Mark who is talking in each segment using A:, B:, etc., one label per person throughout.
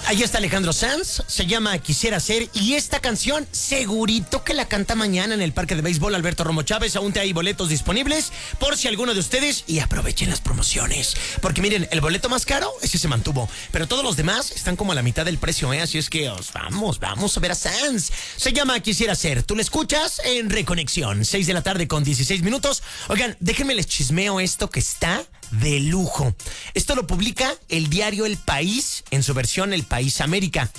A: Ahí está Alejandro Sanz, se llama Quisiera Ser, y esta canción segurito que la canta mañana en el Parque de Béisbol Alberto Romo Chávez. Aún te hay boletos disponibles por si alguno de ustedes, y aprovechen las promociones, porque miren, el boleto más caro, ese se mantuvo, pero todos los demás están como a la mitad del precio, así es que vamos a ver a Sanz. Se llama Quisiera Ser, tú la escuchas en Reconexión, 6 de la tarde con 16 minutos. Oigan, déjenme les chismeo esto que está de lujo. Esto lo publica el diario El País en su versión El País América.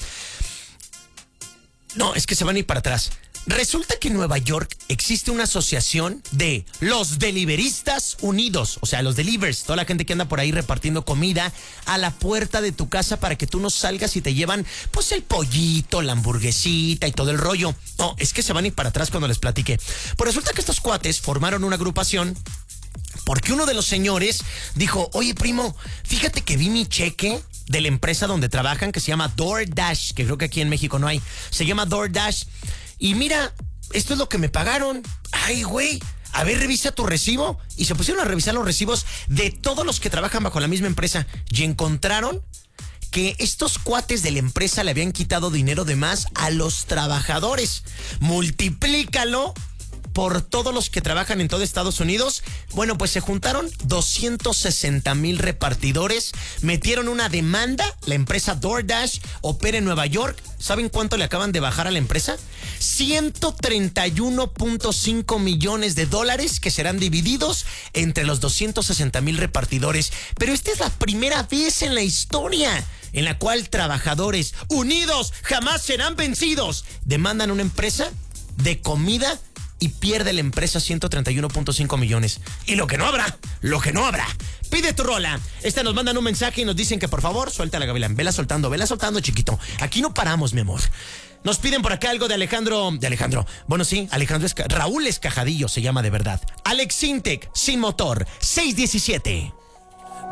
A: No, es que se van a ir para atrás. Resulta que en Nueva York existe una asociación de los Deliveristas Unidos, o sea, los delivers, toda la gente que anda por ahí repartiendo comida a la puerta de tu casa para que tú no salgas y te llevan, pues, el pollito, la hamburguesita y todo el rollo. No, es que se van a ir para atrás cuando les platique. Pues resulta que estos cuates formaron una agrupación porque uno de los señores dijo: oye, primo, fíjate que vi mi cheque de la empresa donde trabajan, que se llama DoorDash, que creo que aquí en México no hay. Se llama DoorDash. Y mira, esto es lo que me pagaron. Ay, güey, a ver, revisa tu recibo. Y se pusieron a revisar los recibos de todos los que trabajan bajo la misma empresa. Y encontraron que estos cuates de la empresa le habían quitado dinero de más a los trabajadores. Multiplícalo por todos los que trabajan en todo Estados Unidos. Bueno, pues se juntaron 260,000 repartidores, metieron una demanda. La empresa DoorDash opera en Nueva York. ¿Saben cuánto le acaban de bajar a la empresa? $131.5 millones que serán divididos entre los 260,000 repartidores. Pero esta es la primera vez en la historia en la cual trabajadores unidos jamás serán vencidos demandan a una empresa de comida y pierde la empresa 131.5 millones. Y lo que no habrá. Pide tu rola. Nos mandan un mensaje y nos dicen que por favor, suelta la gavilán. Vela soltando, chiquito. Aquí no paramos, mi amor. Nos piden por acá algo de Alejandro. Bueno, sí, Raúl Escajadillo se llama de verdad. Alex Sintek, Sin Motor, 617.